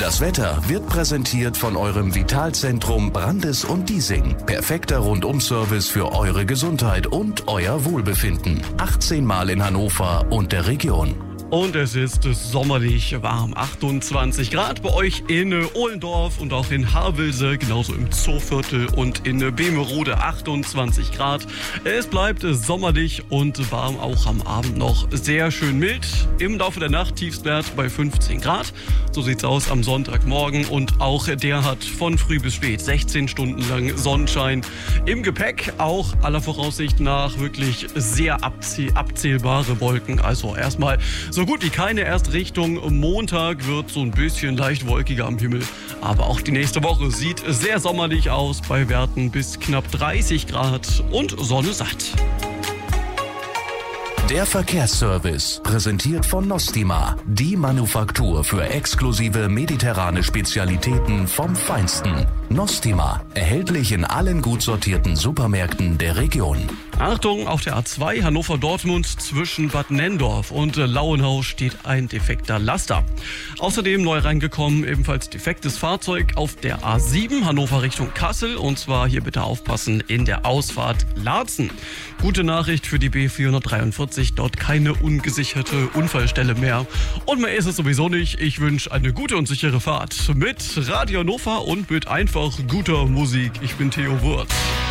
Das Wetter wird präsentiert von eurem Vitalzentrum Brandes und Diesing. Perfekter Rundum-Service für eure Gesundheit und euer Wohlbefinden. 18 Mal in Hannover und der Region. Und es ist sommerlich warm, 28 Grad bei euch in Ohlendorf und auch in Havelse, genauso im Zooviertel und in Bemerode 28 Grad. Es bleibt sommerlich und warm, auch am Abend noch sehr schön mild. Im Laufe der Nacht Tiefstwert bei 15 Grad. So sieht's aus am Sonntagmorgen und auch der hat von früh bis spät 16 Stunden lang Sonnenschein im Gepäck. Auch aller Voraussicht nach wirklich sehr abzählbare Wolken. Also erstmal so gut wie keine. Erst Richtung Montag wird so ein bisschen leicht wolkiger am Himmel. Aber auch die nächste Woche sieht sehr sommerlich aus, bei Werten bis knapp 30 Grad und Sonne satt. Der Verkehrsservice, präsentiert von Nostima, die Manufaktur für exklusive mediterrane Spezialitäten vom Feinsten. Nostima, erhältlich in allen gut sortierten Supermärkten der Region. Achtung, auf der A2 Hannover-Dortmund zwischen Bad Nenndorf und Lauenau steht ein defekter Laster. Außerdem neu reingekommen, ebenfalls defektes Fahrzeug auf der A7 Hannover Richtung Kassel, und zwar hier bitte aufpassen in der Ausfahrt Laatzen. Gute Nachricht für die B443, dort keine ungesicherte Unfallstelle mehr. Und mehr ist es sowieso nicht. Ich wünsche eine gute und sichere Fahrt mit Radio Hannover und mit einfach guter Musik. Ich bin Theo Wurth.